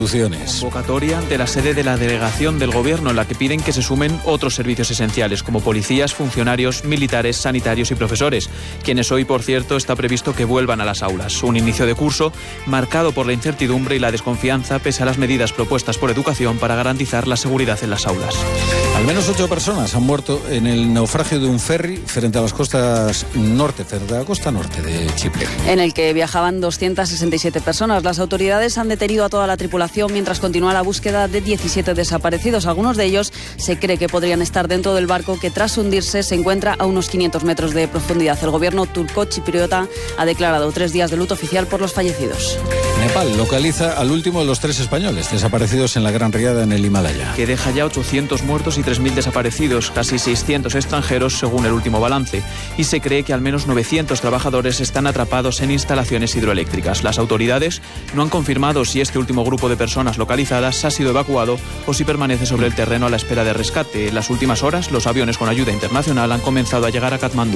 Convocatoria ante la sede de la delegación del Gobierno en la que piden que se sumen otros servicios esenciales como policías, funcionarios, militares, sanitarios y profesores, quienes hoy, por cierto, está previsto que vuelvan a las aulas. Un inicio de curso marcado por la incertidumbre y la desconfianza pese a las medidas propuestas por Educación para garantizar la seguridad en las aulas. Al menos 8 personas han muerto en el naufragio de un ferry frente a las costas norte, frente a la costa norte de Chipre, en el que viajaban 267 personas. Las autoridades han detenido a toda la tripulación mientras continúa la búsqueda de 17 desaparecidos. Algunos de ellos se cree que podrían estar dentro del barco que tras hundirse se encuentra a unos 500 metros de profundidad. El gobierno turco-chipriota ha declarado 3 días de luto oficial por los fallecidos. Nepal localiza al último de los 3 españoles desaparecidos en la Gran Riada en el Himalaya, que deja ya 800 muertos y 3.000 desaparecidos, casi 600 extranjeros según el último balance, y se cree que al menos 900 trabajadores están atrapados en instalaciones hidroeléctricas. Las autoridades no han confirmado si este último grupo de personas localizadas ha sido evacuado o si permanece sobre el terreno a la espera de rescate. En las últimas horas, los aviones con ayuda internacional han comenzado a llegar a Katmandú.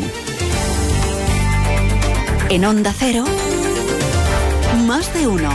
En Onda Cero, Más de Uno.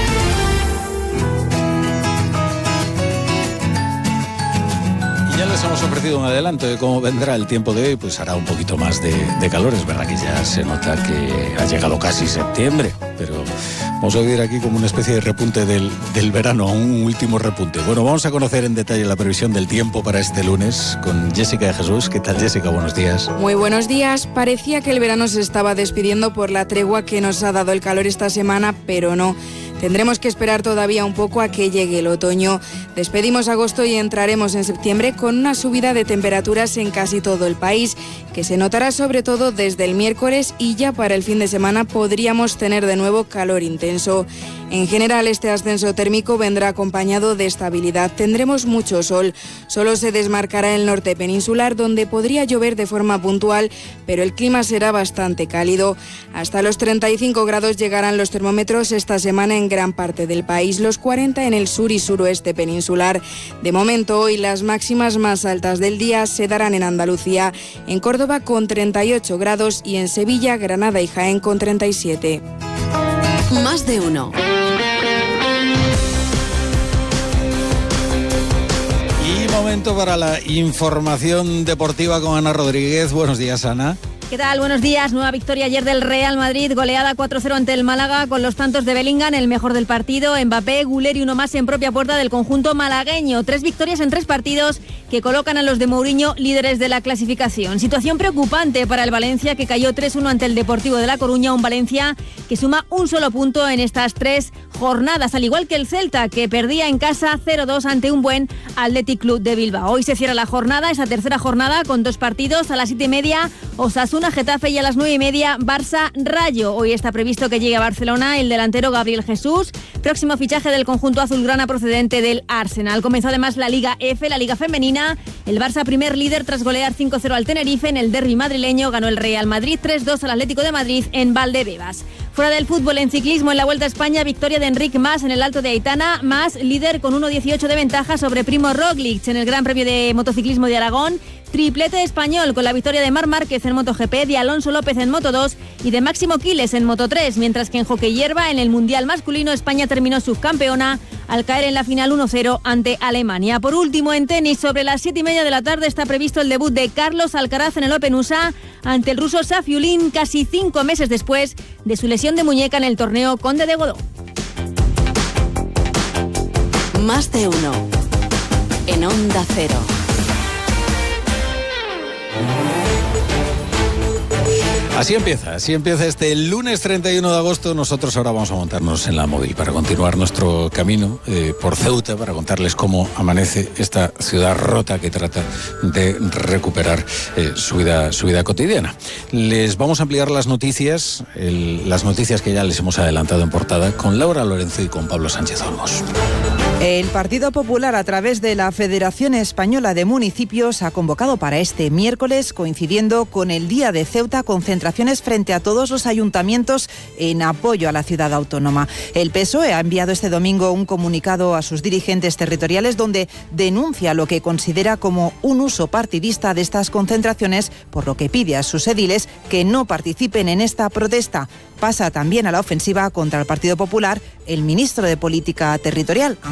Ya les hemos ofrecido un adelanto de cómo vendrá el tiempo de hoy, pues hará un poquito más de calor. Es verdad que ya se nota que ha llegado casi septiembre, pero vamos a vivir aquí como una especie de repunte del verano, un último repunte. Bueno, vamos a conocer en detalle la previsión del tiempo para este lunes con Jessica de Jesús. ¿Qué tal, Jessica? Buenos días. Muy buenos días. Parecía que el verano se estaba despidiendo por la tregua que nos ha dado el calor esta semana, pero no. Tendremos que esperar todavía un poco a que llegue el otoño. Despedimos agosto y entraremos en septiembre con una subida de temperaturas en casi todo el país, que se notará sobre todo desde el miércoles, y ya para el fin de semana podríamos tener de nuevo calor intenso. En general, este ascenso térmico vendrá acompañado de estabilidad. Tendremos mucho sol. Solo se desmarcará el norte peninsular, donde podría llover de forma puntual, pero el clima será bastante cálido. Hasta los 35 grados llegarán los termómetros esta semana en gran parte del país, los 40 en el sur y suroeste peninsular. De momento, hoy las máximas más altas del día se darán en Andalucía, en Córdoba con 38 grados y en Sevilla, Granada y Jaén con 37. Más de Uno. Y momento para la información deportiva con Ana Rodríguez. Buenos días, Ana. ¿Qué tal? Buenos días. Nueva victoria ayer del Real Madrid, goleada 4-0 ante el Málaga, con los tantos de Bellingham, el mejor del partido, Mbappé, Güler y uno más en propia puerta del conjunto malagueño. 3 victorias en 3 partidos que colocan a los de Mourinho líderes de la clasificación. Situación preocupante para el Valencia, que cayó 3-1 ante el Deportivo de La Coruña, un Valencia que suma un solo punto en estas 3 jornadas, al igual que el Celta, que perdía en casa 0-2 ante un buen Athletic Club de Bilbao. Hoy se cierra la jornada, esa tercera jornada, con 2 partidos. A las 7:30, Osasuna Getafe, y a las 9:30 Barça Rayo. Hoy está previsto que llegue a Barcelona el delantero Gabriel Jesús, próximo fichaje del conjunto azulgrana procedente del Arsenal. Comenzó además la Liga F, la Liga Femenina. El Barça, primer líder tras golear 5-0 al Tenerife en el derbi madrileño, ganó el Real Madrid 3-2 al Atlético de Madrid en Valdebebas. Fuera del fútbol, en ciclismo, en la Vuelta a España, victoria de Enric Mas en el Alto de Aitana. Mas líder con 1:18 de ventaja sobre Primo Roglic en el Gran Premio de Motociclismo de Aragón. Triplete español con la victoria de Marc Márquez en MotoGP, de Alonso López en Moto2 y de Máximo Quiles en Moto3, mientras que en hockey hierba, en el Mundial masculino, España terminó subcampeona al caer en la final 1-0 ante Alemania. Por último, en tenis, sobre las 7:30 de la tarde está previsto el debut de Carlos Alcaraz en el Open USA ante el ruso Safiullin, casi 5 meses después de su lesión de muñeca en el torneo Conde de Godó. Más de Uno. En Onda Cero. Así empieza este lunes 31 de agosto. Nosotros ahora vamos a montarnos en la móvil para continuar nuestro camino por Ceuta, para contarles cómo amanece esta ciudad rota que trata de recuperar su vida cotidiana. Les vamos a ampliar las noticias que ya les hemos adelantado en portada, con Laura Lorenzo y con Pablo Sánchez Olmos. El Partido Popular, a través de la Federación Española de Municipios, ha convocado para este miércoles, coincidiendo con el Día de Ceuta, concentración concentraciones frente a todos los ayuntamientos en apoyo a la ciudad autónoma. El PSOE ha enviado este domingo un comunicado a sus dirigentes territoriales donde denuncia lo que considera como un uso partidista de estas concentraciones, por lo que pide a sus ediles que no participen en esta protesta. Pasa también a la ofensiva contra el Partido Popular el ministro de Política Territorial,